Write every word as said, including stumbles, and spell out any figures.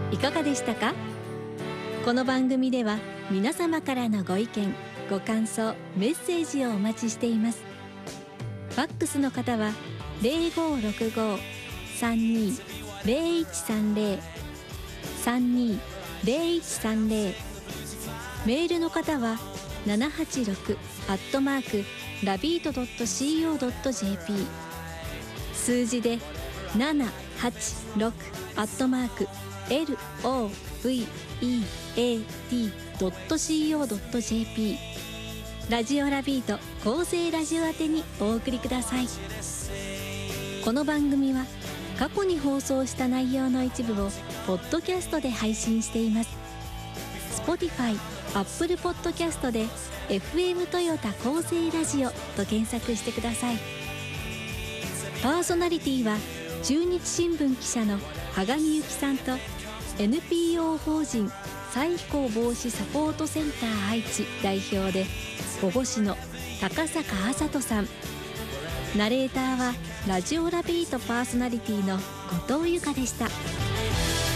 いかがでしたか？この番組では皆様からのご意見ご感想メッセージをお待ちしています。ファックスの方は ゼロごろくご さんに ゼロいちさんゼロ さんに ゼロいちさんゼロ、メールの方はななはちろくアットマークラビートドットシーオードットジェーピー、 数字でななはちろくアットマーク エルオーブイイーエーティードットシーオードットジェーピー、 ラジオラビート厚生ラジオ宛てにお送りください。この番組は過去に放送した内容の一部をポッドキャストで配信しています。 Spotify、Apple Podcast で エフエム トヨタ厚生ラジオと検索してください。パーソナリティは中日新聞記者の羽上由紀さんと エヌピーオー 法人災害防止サポートセンター愛知代表で保護士の高坂麻人さん、ナレーターはラジオラビートパーソナリティの後藤由香でした。